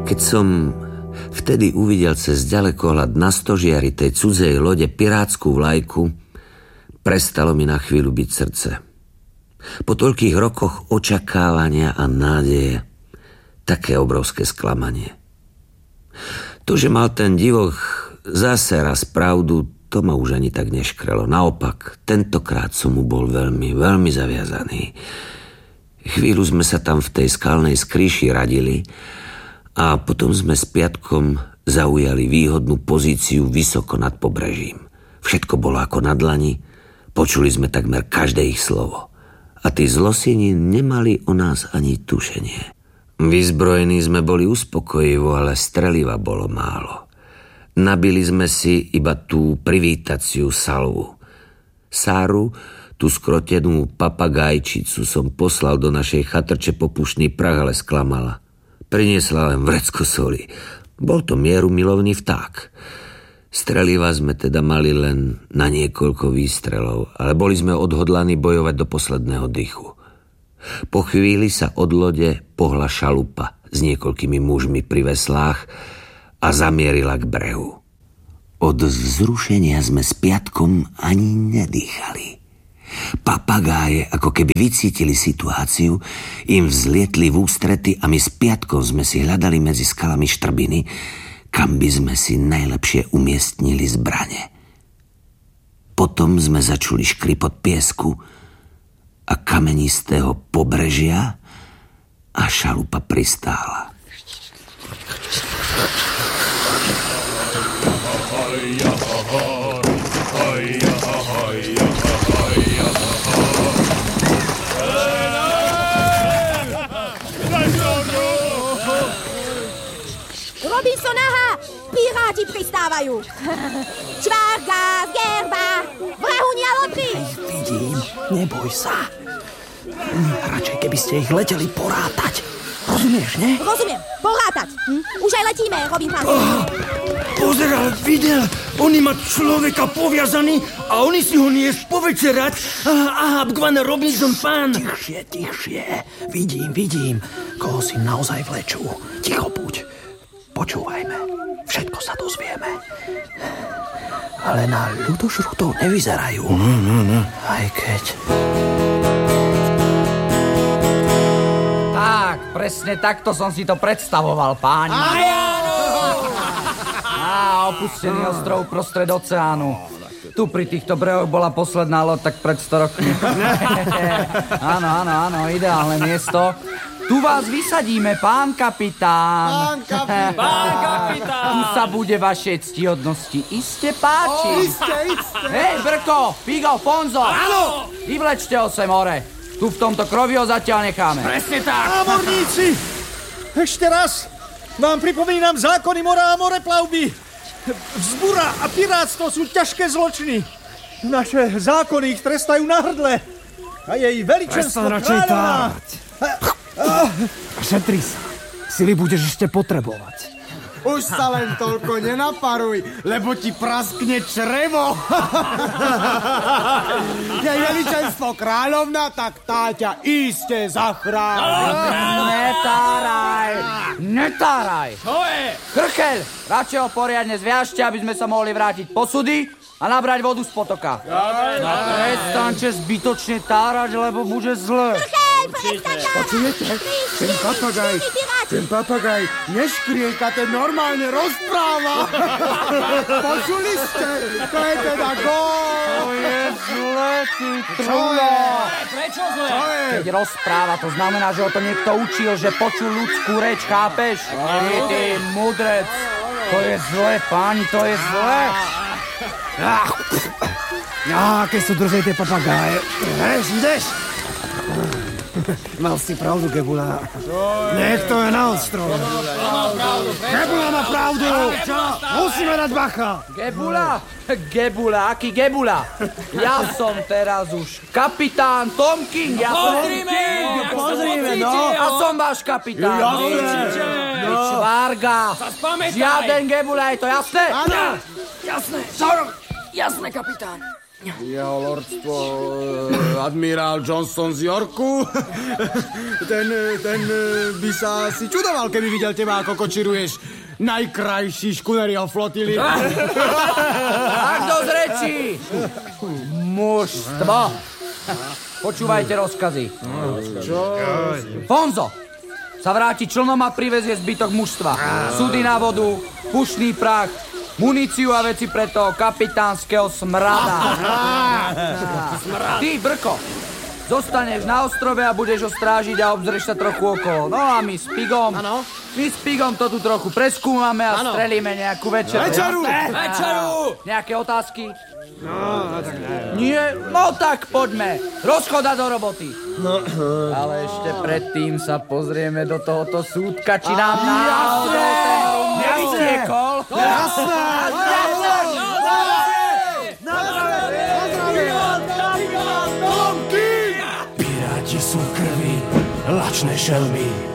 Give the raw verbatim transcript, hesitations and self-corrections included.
Keď som vtedy uvidel cez ďalekohľad na stožiari tej cudzej lode pirátsku vlajku, prestalo mi na chvíľu byť srdce. Po toľkých rokoch očakávania a nádeje, také obrovské sklamanie. To, že mal ten divok zase raz pravdu, to ma už ani tak neškrelo. Naopak, tentokrát som mu bol veľmi, veľmi zaviazaný. Chvíľu sme sa tam v tej skalnej skríši radili a potom sme s Piatkom zaujali výhodnú pozíciu vysoko nad pobrežím. Všetko bolo ako na dlani, počuli sme takmer každé ich slovo. A tí zlosini nemali o nás ani tušenie. Vyzbrojení sme boli uspokojivo, ale streliva bolo málo. Nabili sme si iba tú privítaciu salvu. Sáru, tú skrotenú papagajčicu, som poslal do našej chatrče po pušný prach, ale sklamala. Priniesla len vrecko soli. Bol to mierumilovný vták. Streliva sme teda mali len na niekoľko výstrelov, ale boli sme odhodlaní bojovať do posledného dychu. Po chvíli sa od lode pohla šalupa s niekoľkými mužmi pri veslách a zamierila k brehu. Od vzrušenia sme s Piatkom ani nedýchali. Papagáje, ako keby vycítili situáciu, im vzlietli v ústrety a my s Piatkom sme si hľadali medzi skalami štrbiny, kam by sme si najlepšie umiestnili zbrane. Potom sme začuli škripot piesku a kamenistého pobrežia a šalupa pristála. Robinson, aha! Piráti pristávajú! Čvárka, gerba, vrahuni a lotry! Vidím, neboj sa. Radšej, keby ste ich leteli porátať. Rozumieš, ne? Rozumiem, porátať. Hm? Už aj letíme, Robin Frank. Oh, pozeral, videl. Oni má človeka poviazaný a oni si ho niesť povečerať. Aha, Bgvan Robinson pán. Tichšie, tichšie. Vidím, vidím. Koho si naozaj vlečú. Ticho buď. Počúvajme. Všetko sa dozvieme. Ale na ľudožrutov nevyzerajú. No, no, no. Aj keď... Tak, presne takto som si to predstavoval, páni. Á, opustený ostrov prostred oceánu. Tu pri týchto brehoch bola posledná loď, tak pred sto rokmi. Áno, áno, áno, ideálne miesto. Tu vás vysadíme, pán kapitán. Pán kapitán. Pán kapitán. Tu sa bude vašej ctihodnosti iste páčiť. O, iste, iste. Hej, Brko, Figo, Fonzo. Áno. Vyvlečte ho sem hore. Tu v tomto krovi ho zatiaľ necháme. Presne tak. Námorníci, ešte raz vám pripomínam zákony mora a moreplavby. Vzbura a pirátstvo sú ťažké zločiny. Naše zákony ich trestajú na hrdle. A jej veličenstvo kráľovná... Šetri sa. Sily budeš ešte potrebovať. Už sa len toľko nenaparuj, lebo ti praskne črevo. Jej veličenstvo kráľovna, tak tá ťa iste zachráni. Netáraj, netáraj. Čo je? Krcheľ, radšej ho poriadne zviažte, aby sme sa mohli vrátiť posudy a nabrať vodu z potoka. No prestanče zbytočne tárať, lebo bude zle. Počujete? Ten papagaj, ten papagaj neškrieka, ten normálne rozpráva. Počuli ste? To je teda gól. To je zle, ty trulo. Prečo zle? Keď rozpráva, to znamená, že ho to niekto učil, že počul ľudskú reč, chápeš? Ty, ty mudrec. To je zle, páni, to je zle. Ach, aké sú drže tie papagáje. Ideš, ideš. Mal si pravdu, Gebula. Nech to je na ostrove. Gebula má pravdu. Musíme dať bacha. Gebula? Gebula, aký Gebula? Ja som teraz už kapitán Tom King. Ja Pozrime, pozrime, no. A som váš kapitán. Určite. Čvárga. Žiaden Gebula, je to jasné? Áno. Jasné. Jasné, kapitán. Jeho lordstvo eh, admirál Johnson z Yorku. ten, ten eh, by sa si čudoval, keby videl teba, ako kočiruješ najkrajší škuner jeho flotily. Tak dosť rečí! Mužstvo! Počúvajte rozkazy. Čo? Fonzo sa vráti člnom a privezie zbytok mužstva. Súdy na vodu, pušný prach, muníciu a veci pre toho kapitánskeho smrada. Ty, Brko, zostaneš na ostrove a budeš ho strážiť a obzrieš sa trochu okolo. No a my s Pigom, Áno. my s Pigom to tu trochu preskúmame a Áno. strelíme nejakú večeru. Večeru! Večeru! Nejaké otázky? No, tak ne. Nie? No tak poďme. Rozchoda do roboty. No. Ale ešte predtým sa pozrieme do tohoto súdka, či nám náhodou ten rum nevytiekol. Jasné! Piráti sú krvi, lačné šelmy.